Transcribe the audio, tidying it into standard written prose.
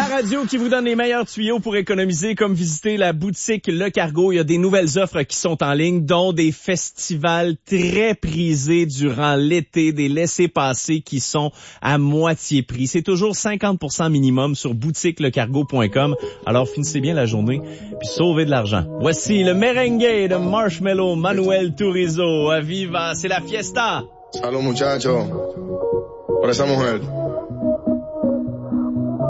radio qui vous donne les meilleurs tuyaux pour économiser, comme visiter la boutique Le Cargo. Il y a des nouvelles offres qui sont en ligne, dont des festivals très prisés durant l'été, des laissez-passer qui sont à moitié prix. C'est toujours 50% minimum sur boutiquelecargo.com. Alors finissez bien la journée puis sauvez de l'argent. Voici le merengue de Marshmello, Manuel Turizo. Viva, c'est la fiesta. Salud muchachos, por esa mujer.